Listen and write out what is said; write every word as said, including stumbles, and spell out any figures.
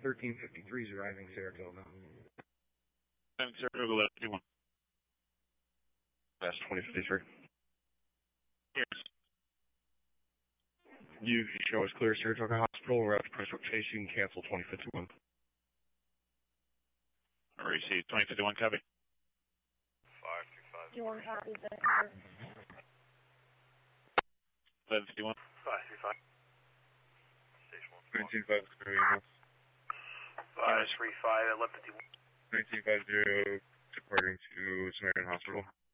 thirteen fifty-three is arriving Saratoga. Saratoga, eleven fifty-one. That's twenty fifty-three. Yes. You can show us clear Saratoga Hospital. We're at Prestwick Chase. You can cancel twenty fifty-one. Received. twenty fifty-one, copy. five two five. You want copy there? eleven fifty-one. five two five. Station one. nineteen five zero. five three five, eleven fifty-one. nineteen five zero, departing to Samaritan Hospital.